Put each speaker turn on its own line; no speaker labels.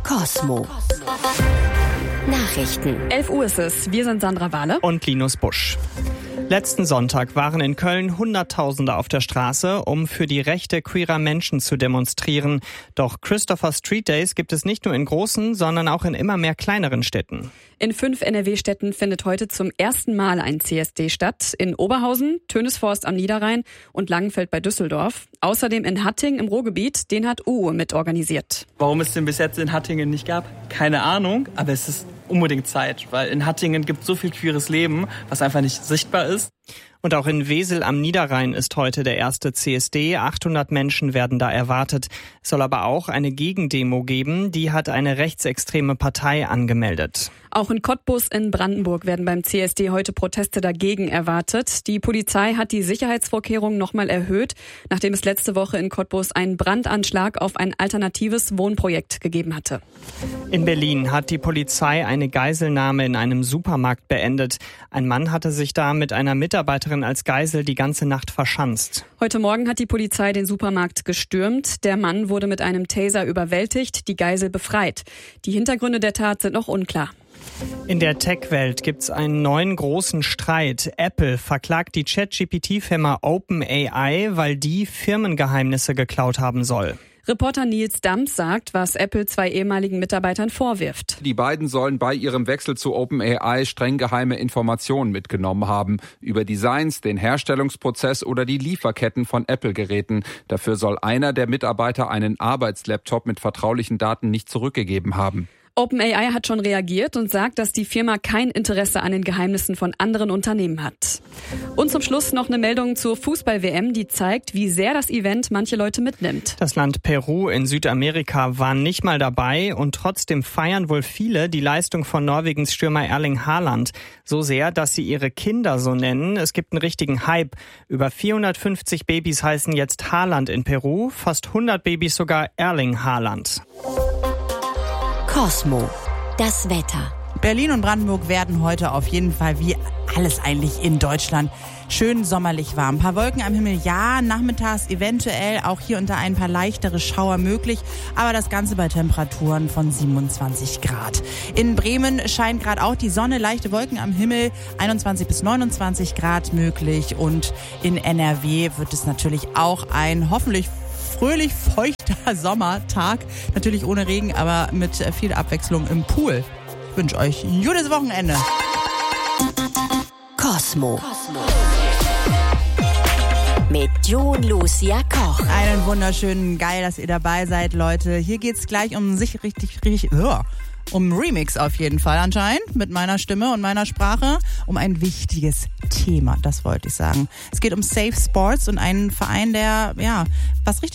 Kosmo. Nachrichten.
11 Uhr ist es. Wir sind Sandra Wahle
und Linus Busch. Letzten Sonntag waren in Köln Hunderttausende auf der Straße, um für die Rechte queerer Menschen zu demonstrieren. Doch Christopher Street Days gibt es nicht nur in großen, sondern auch in immer mehr kleineren Städten.
In 5 NRW-Städten findet heute zum ersten Mal ein CSD statt. In Oberhausen, Tönisvorst am Niederrhein und Langenfeld bei Düsseldorf. Außerdem in Hattingen im Ruhrgebiet, den hat UU mitorganisiert.
Warum es den bis jetzt in Hattingen nicht gab, keine Ahnung, aber es ist unbedingt Zeit, weil in Hattingen gibt es so viel queeres Leben, was einfach nicht sichtbar ist.
Und auch in Wesel am Niederrhein ist heute der erste CSD. 800 Menschen werden da erwartet. Es soll aber auch eine Gegendemo geben. Die hat eine rechtsextreme Partei angemeldet.
Auch in Cottbus in Brandenburg werden beim CSD heute Proteste dagegen erwartet. Die Polizei hat die Sicherheitsvorkehrungen nochmal erhöht, nachdem es letzte Woche in Cottbus einen Brandanschlag auf ein alternatives Wohnprojekt gegeben hatte.
In Berlin hat die Polizei eine Geiselnahme in einem Supermarkt beendet. Ein Mann hatte sich da mit einer Mitarbeiterin als Geisel die ganze Nacht verschanzt.
Heute Morgen hat die Polizei den Supermarkt gestürmt. Der Mann wurde mit einem Taser überwältigt, die Geisel befreit. Die Hintergründe der Tat sind noch unklar.
In der Tech-Welt gibt's einen neuen großen Streit. Apple verklagt die ChatGPT-Firma OpenAI, weil die Firmengeheimnisse geklaut haben soll.
Reporter Nils Dams sagt, was Apple 2 ehemaligen Mitarbeitern vorwirft.
Die beiden sollen bei ihrem Wechsel zu OpenAI streng geheime Informationen mitgenommen haben. Über Designs, den Herstellungsprozess oder die Lieferketten von Apple-Geräten. Dafür soll einer der Mitarbeiter einen Arbeitslaptop mit vertraulichen Daten nicht zurückgegeben haben.
OpenAI hat schon reagiert und sagt, dass die Firma kein Interesse an den Geheimnissen von anderen Unternehmen hat. Und zum Schluss noch eine Meldung zur Fußball-WM, die zeigt, wie sehr das Event manche Leute mitnimmt.
Das Land Peru in Südamerika war nicht mal dabei und trotzdem feiern wohl viele die Leistung von Norwegens Stürmer Erling Haaland. So sehr, dass sie ihre Kinder so nennen. Es gibt einen richtigen Hype. Über 450 Babys heißen jetzt Haaland in Peru, fast 100 Babys sogar Erling Haaland.
Kosmo, das Wetter.
Berlin und Brandenburg werden heute auf jeden Fall wie alles eigentlich in Deutschland schön sommerlich warm. Ein paar Wolken am Himmel, ja, nachmittags eventuell auch hier und da ein paar leichtere Schauer möglich, aber das Ganze bei Temperaturen von 27 Grad. In Bremen scheint gerade auch die Sonne, leichte Wolken am Himmel, 21 bis 29 Grad möglich und in NRW wird es natürlich auch ein hoffentlich fröhlich feuchter Sommertag, natürlich ohne Regen, aber mit viel Abwechslung im Pool. Ich wünsche euch ein gutes Wochenende.
Kosmo. Mit Jun Lucia Koch.
Einen wunderschönen, geil, dass ihr dabei seid, Leute. Hier geht's gleich um sich richtig um Remix auf jeden Fall anscheinend, mit meiner Stimme und meiner Sprache, um ein wichtiges Thema, das wollte ich sagen. Es geht um Safe Sports und einen Verein, der, was richtig